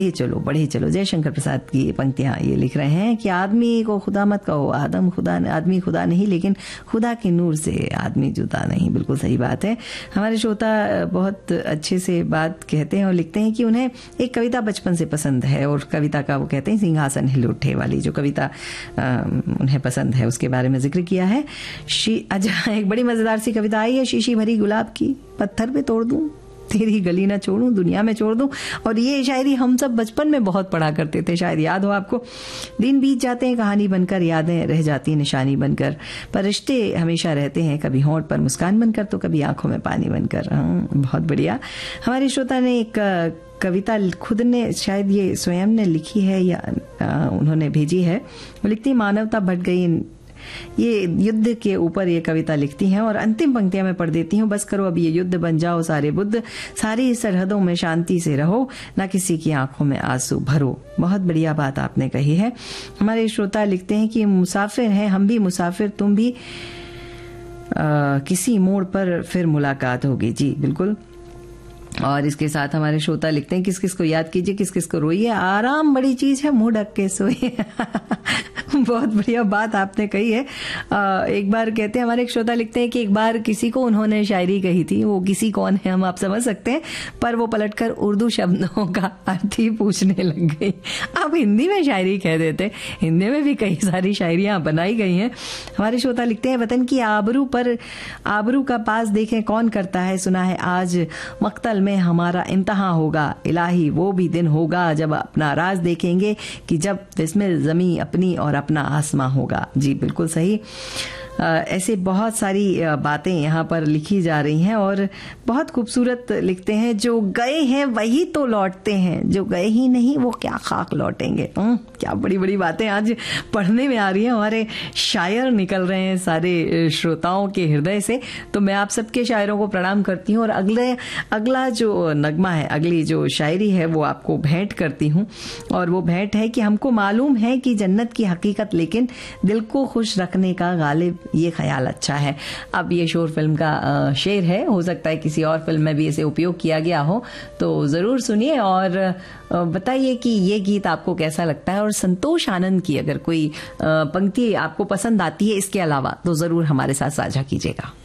ये चलो बढ़े चलो। जयशंकर प्रसाद की पंक्तियां ये लिख रहे हैं कि आदमी को खुदा मत कहो, आदमी खुदा नहीं, लेकिन खुदा के नूर से आदमी जुदा नहीं। बिल्कुल सही बात है। हमारे श्रोता बहुत अच्छे से बात कहते हैं और लिखते हैं कि उन्हें एक कविता बचपन से पसंद है, और कविता का वो कहते हैं सिंहासन हिल उठे वाली जो कविता उन्हें पसंद है उसके बारे में जिक्र किया है। अच्छा, एक बड़ी मजेदार सी कविता आई है, शीशी भरी गुलाब की पत्थर पे तोड़ दूं, तेरी गली ना छोड़ूं, दुनिया में छोड़ दूं। और ये शायरी हम सब बचपन में बहुत पढ़ा करते थे, शायद याद हो आपको। दिन बीत जाते हैं कहानी बनकर, यादें रह जाती निशानी बनकर, पर रिश्ते हमेशा रहते हैं, कभी होंठ पर मुस्कान बनकर तो कभी आंखों में पानी बनकर। बहुत बढ़िया। हमारे श्रोता ने एक कविता खुद ने, शायद ये स्वयं ने लिखी है या उन्होंने भेजी है। वो लिखती है, मानवता बढ़ गई, ये युद्ध के ऊपर ये कविता लिखती हैं और अंतिम पंक्तियां मैं पढ़ देती हूँ। बस करो अब ये युद्ध, बन जाओ सारे बुद्ध, सारी सरहदों में शांति से रहो, ना किसी की आंखों में आंसू भरो। बहुत बढ़िया बात आपने कही है। हमारे श्रोता लिखते हैं कि मुसाफिर हैं हम भी, मुसाफिर तुम भी, किसी मोड़ पर फिर मुलाकात होगी। जी बिल्कुल। और इसके साथ हमारे श्रोता लिखते हैं, किस किस को याद कीजिए, किस किस को रोइए, आराम बड़ी चीज है, मुंह ढक के सोइए। बहुत बढ़िया बात आपने कही है। एक बार कहते हैं, हमारे एक श्रोता लिखते हैं कि एक बार किसी को उन्होंने शायरी कही थी, वो किसी कौन है हम आप समझ सकते हैं, पर वो पलटकर उर्दू शब्दों का अर्थ ही पूछने लग गई। आप हिंदी में शायरी कह देते, हिंदी में भी कई सारी शायरियां बनाई गई हैं। हमारे श्रोता लिखते हैं, वतन की आबरू पर आबरू का पास देखें कौन करता है, सुना है आज मक्तल में हमारा इम्तहा होगा, इलाही वो भी दिन होगा जब अपना राज देखेंगे, कि जब बिस्मिल जमी अपनी और अपना आसमां होगा। जी बिल्कुल सही। ऐसे बहुत सारी बातें यहाँ पर लिखी जा रही हैं और बहुत खूबसूरत लिखते हैं। जो गए हैं वही तो लौटते हैं, जो गए ही नहीं वो क्या खाक लौटेंगे। क्या बड़ी बड़ी बातें आज पढ़ने में आ रही हैं। हमारे शायर निकल रहे हैं सारे श्रोताओं के हृदय से। तो मैं आप सबके शायरों को प्रणाम करती हूँ और अगला जो नगमा है, अगली जो शायरी है वो आपको भेंट करती हूँ। और वो भेंट है कि हमको मालूम है कि जन्नत की हकीकत, लेकिन दिल को खुश रखने का गालिब ये ख्याल अच्छा है। अब ये शोर फिल्म का शेर है, हो सकता है किसी और फिल्म में भी इसे उपयोग किया गया हो, तो जरूर सुनिए और बताइए कि ये गीत आपको कैसा लगता है। और संतोष आनंद की अगर कोई पंक्ति आपको पसंद आती है इसके अलावा, तो जरूर हमारे साथ साझा कीजिएगा।